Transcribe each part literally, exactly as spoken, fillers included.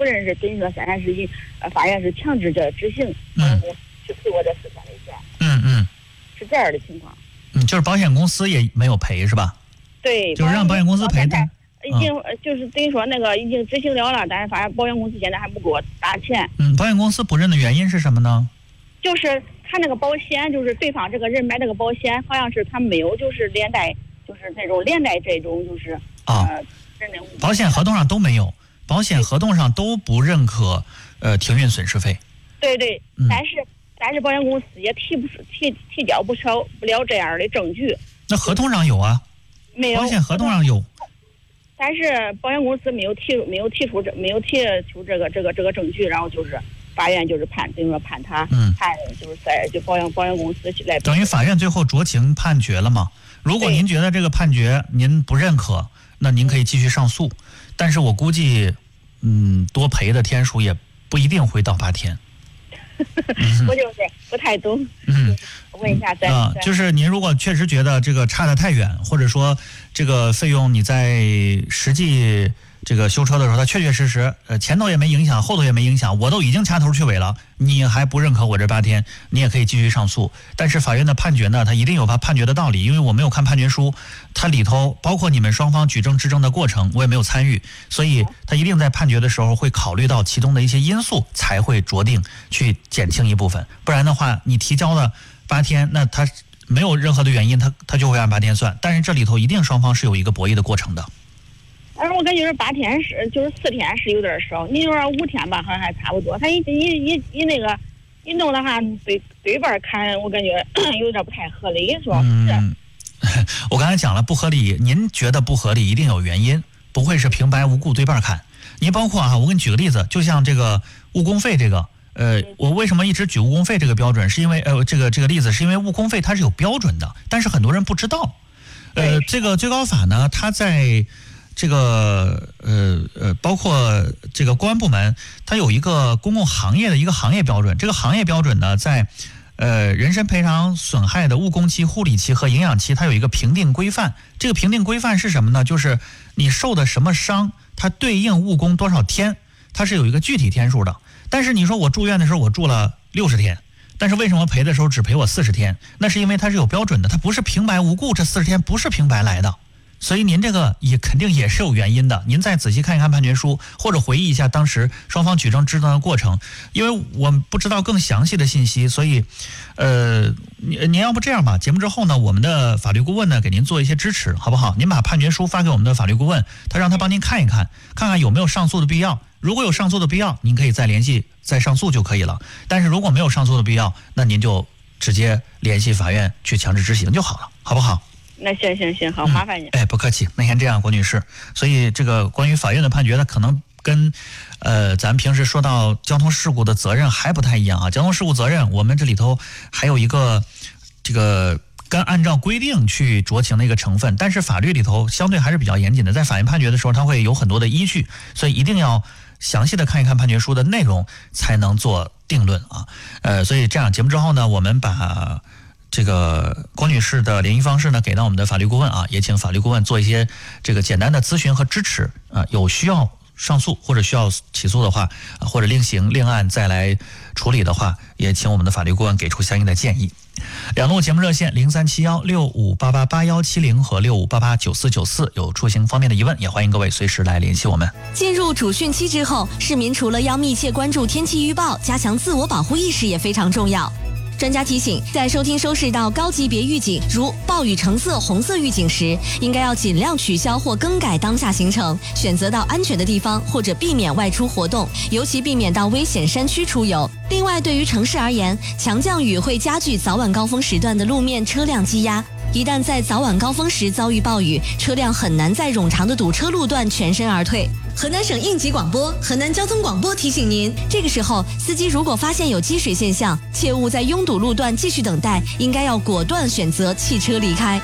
夫人是等于说现在是呃法院是强制这执行， 嗯， 去赔我这四千的钱。 嗯嗯， 是这样的情况。 嗯，就是保险公司也没有赔是吧？ 对， 就是让保险公司赔的。 已经就是等于说那个已经执行了了，但是发现保险公司现在还不给我打钱。 嗯，保险公司不认的原因是什么呢？ 就是他那个保险，就是对方这个人买这个保险，好像是他没有就是连带，就是那种连带这种就是啊， 呃， 保险合同上都没有，保险合同上都不认可呃停运损失费。 对对， 嗯、 但是但是保险公司也提不提提交不了不了这样的证据。 那合同上有啊， 没有， 保险合同上有。 但是保险公司没有提没有提出这没有提出这个这个这个证据，然后就是法院就是判等于说判他， 嗯， 判就是在就保险保险公司来等于法院最后酌情判决了嘛？如果您觉得这个判决您不认可，那您可以继续上诉，但是我估计，嗯，多赔的天数也不一定会到八天。 我就是不太懂。 嗯， 问一下再啊，就是您如果确实觉得这个差得太远，或者说这个费用你在实际这个修车的时候，它确确实实呃前头也没影响，后头也没影响，我都已经掐头去尾了，你还不认可我这八天，你也可以继续上诉。但是法院的判决呢，它一定有它判决的道理，因为我没有看判决书，它里头包括你们双方举证质证的过程，我也没有参与，所以它一定在判决的时候会考虑到其中的一些因素，才会酌定去减轻一部分。不然的话，你提交的八天，那它没有任何的原因，它它就会按八天算。但是这里头一定双方是有一个博弈的过程的。 但是我感觉是八天是就是四天是有点少，你说五天吧，好像还差不多。他一一一一那个一弄的话，对对半砍，我感觉有点不太合理，是吧？ 嗯，我刚才讲了不合理，您觉得不合理，一定有原因，不会是平白无故对半砍。您包括啊，我给你举个例子，就像这个误工费这个，呃，我为什么一直举误工费这个标准？是因为呃，这个这个例子是因为误工费它是有标准的，但是很多人不知道。呃，这个最高法呢，它在这个呃呃，包括这个公安部门，它有一个公共行业的一个行业标准。这个行业标准呢，在呃人身赔偿损害的误工期、护理期和营养期，它有一个评定规范。这个评定规范是什么呢？就是你受的什么伤，它对应误工多少天，它是有一个具体天数的。但是你说我住院的时候我住了六十天，但是为什么赔的时候只赔我四十天？那是因为它是有标准的，它不是平白无故，这四十天不是平白来的。所以您这个也肯定也是有原因的，您再仔细看一看判决书，或者回忆一下当时双方举证质证的过程。因为我们不知道更详细的信息，所以，呃，您您要不这样吧，节目之后呢，我们的法律顾问呢给您做一些支持，好不好？您把判决书发给我们的法律顾问，他让他帮您看一看，看看有没有上诉的必要。如果有上诉的必要，您可以再联系再上诉就可以了。但是如果没有上诉的必要，那您就直接联系法院去强制执行就好了，好不好？ 那行行行，好，麻烦你、 嗯。哎，不客气。那先这样，郭女士。所以这个关于法院的判决，它可能跟呃咱平时说到交通事故的责任还不太一样啊。交通事故责任，我们这里头还有一个这个跟按照规定去酌情的一个成分，但是法律里头相对还是比较严谨的，在法院判决的时候，它会有很多的依据，所以一定要详细的看一看判决书的内容，才能做定论啊。呃，所以这样节目之后呢，我们把这个郭女士的联系方式呢，给到我们的法律顾问啊，也请法律顾问做一些这个简单的咨询和支持啊。有需要上诉或者需要起诉的话，啊、或者另行另案再来处理的话，也请我们的法律顾问给出相应的建议。两路节目热线零三七幺六五八八八幺七零和六五八八九四九四，有出行方面的疑问，也欢迎各位随时来联系我们。 进入主汛期之后，市民除了要密切关注天气预报，加强自我保护意识也非常重要。专家提醒，在收听收视到高级别预警如暴雨橙色、红色预警时，应该要尽量取消或更改当下行程，选择到安全的地方，或者避免外出活动，尤其避免到危险山区出游。另外，对于城市而言，强降雨会加剧早晚高峰时段的路面车辆积压。一旦在早晚高峰时遭遇暴雨，车辆很难在冗长的堵车路段全身而退。河南省应急广播、河南交通广播提醒您，这个时候司机如果发现有积水现象，切勿在拥堵路段继续等待，应该要果断选择汽车离开。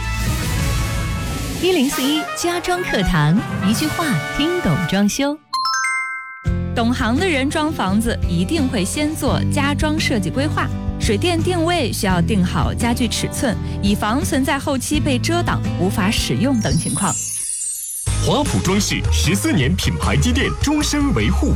一零四一家装课堂，一句话听懂装修。懂行的人装房子一定会先做家装设计规划，水电定位需要定好家具尺寸，以防存在后期被遮挡无法使用等情况。 华普装饰十四年品牌积淀，终身维护。